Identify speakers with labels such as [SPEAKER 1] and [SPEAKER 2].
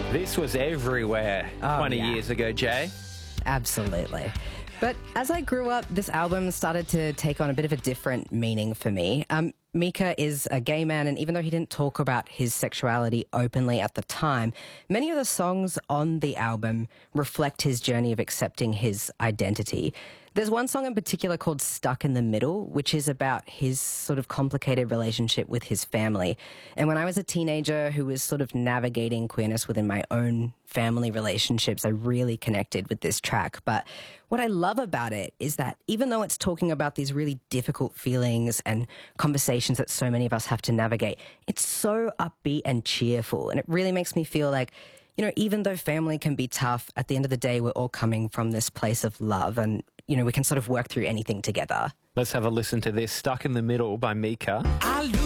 [SPEAKER 1] This was everywhere 20
[SPEAKER 2] yeah.
[SPEAKER 1] years ago, Jay.
[SPEAKER 2] Absolutely. But as I grew up, this album started to take on a bit of a different meaning for me. Mika is a gay man, and even though he didn't talk about his sexuality openly at the time, many of the songs on the album reflect his journey of accepting his identity. There's one song in particular called Stuck in the Middle, which is about his sort of complicated relationship with his family. And when I was a teenager who was sort of navigating queerness within my own family relationships, I really connected with this track. But what I love about it is that even though it's talking about these really difficult feelings and conversations that so many of us have to navigate, it's so upbeat and cheerful. And it really makes me feel like, you know, even though family can be tough, at the end of the day, we're all coming from this place of love and, you know, we can sort of work through anything together.
[SPEAKER 1] Let's have a listen to this, Stuck in the Middle by Mika.
[SPEAKER 3] I lose